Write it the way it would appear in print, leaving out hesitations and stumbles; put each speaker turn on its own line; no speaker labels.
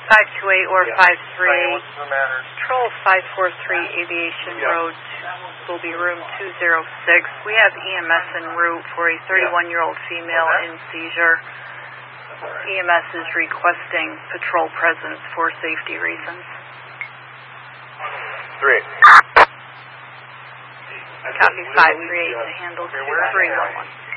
528 or 53.
What's the matter?
Patrol 543 Aviation Road will be room 206. We have EMS en route for a 31-year-old female in seizure. EMS is requesting patrol presence for safety reasons.
3.
Copy 538 to handle 2311.